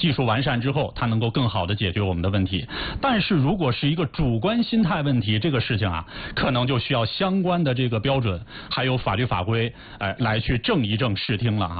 技术完善之后，它能够更好的解决我们的问题。但是如果是一个主观心态问题，这个事情啊，可能就需要相关的这个标准还有法律法规，来去正一正视听了啊。